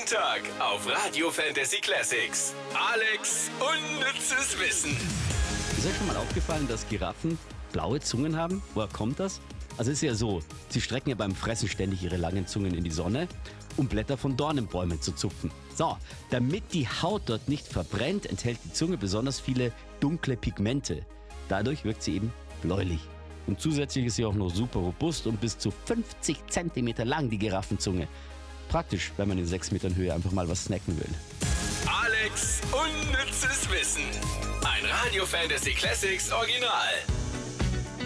Jeden Tag auf Radio Fantasy Classics. Alex unnützes Wissen. Ist euch schon mal aufgefallen, dass Giraffen blaue Zungen haben? Woher kommt das? Also ist ja so, sie strecken ja beim Fressen ständig ihre langen Zungen in die Sonne, um Blätter von Dornenbäumen zu zupfen. So, damit die Haut dort nicht verbrennt, enthält die Zunge besonders viele dunkle Pigmente. Dadurch wirkt sie eben bläulich. Und zusätzlich ist sie auch noch super robust und bis zu 50 cm lang, die Giraffenzunge. Praktisch, wenn man in 6 Metern Höhe einfach mal was snacken will. Alex unnützes Wissen. Ein Radio Fantasy Classics Original.